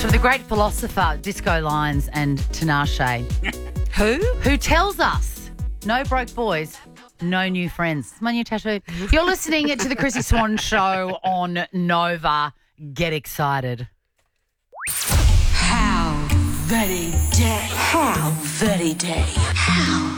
from the great philosopher Disco Lines and Tinashe. Who tells us no broke boys, no new friends. It's my new tattoo. You're listening to the Chrissy Swan Show on Nova. Get excited. How very day. How very day. How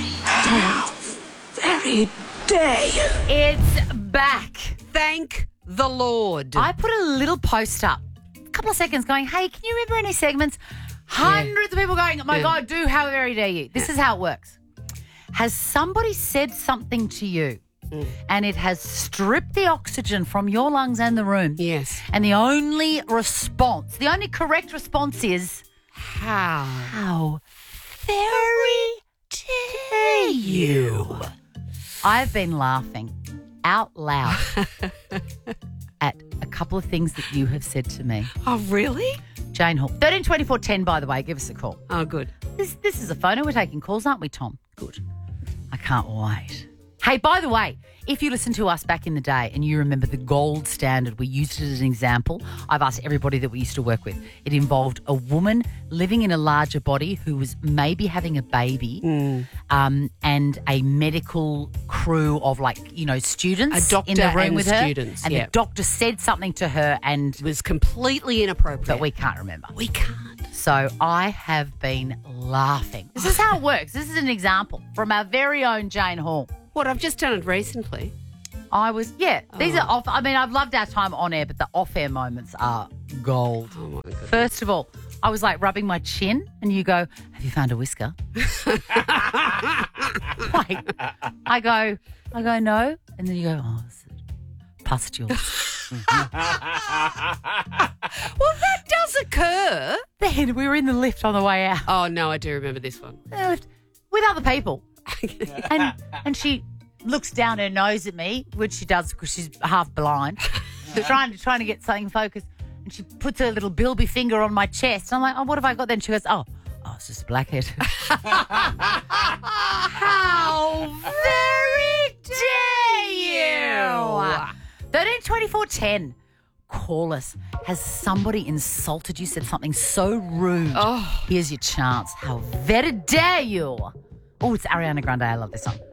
very day. It's back. Thank the Lord. I put a little post up a couple of seconds going, hey, can you remember any segments? Hundreds of people going, oh my God, do how very dare you. This is how it works. Has somebody said something to you and it has stripped the oxygen from your lungs and the room? Yes. And the only response, the only correct response is, How very dare you. I've been laughing out loud at a couple of things that you have said to me. Oh, really? Jane Hall. 13 24 10, by the way. Give us a call. Oh, good. This is a phone. We're taking calls, aren't we, Tom? Good. I can't wait. Hey, by the way, if you listen to us back in the day and you remember the gold standard, we used it as an example. I've asked everybody that we used to work with. It involved a woman living in a larger body who was maybe having a baby and a medical crew of students A doctor in the room and with her. students, And yeah. the doctor said something to her and It was completely inappropriate. that we can't remember. We can't. So I have been laughing. This is how it works. This is an example from our very own Jane Hall. What, I've just done it recently. These are off. I mean, I've loved our time on air, but the off-air moments are gold. Oh, my goodness. First of all, I was like rubbing my chin and you go, have you found a whisker? Wait. I go, no. And then you go, oh, it's pustules. Well, that does occur. Then we were in the lift on the way out. Oh, no, I do remember this one. With other people. and she looks down her nose at me, which she does because she's half blind, trying to get something focused. And she puts her little bilby finger on my chest. And I'm like, oh, what have I got then? She goes, oh, it's just a blackhead. How very dare you? 13 24 10. Call us. Has somebody insulted you, said something so rude? Oh. Here's your chance. How very dare you? Oh, it's Ariana Grande. I love this song.